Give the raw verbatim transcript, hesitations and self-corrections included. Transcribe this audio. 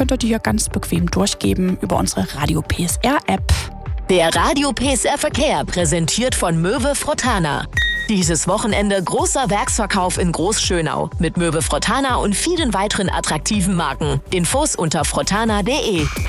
könnt ihr die hier ganz bequem durchgeben über unsere Radio P S R App. Der Radio P S R Verkehr präsentiert von Möwe Frotana. Dieses Wochenende großer Werksverkauf in Großschönau mit Möwe Frotana und vielen weiteren attraktiven Marken. Infos unter frotana punkt de.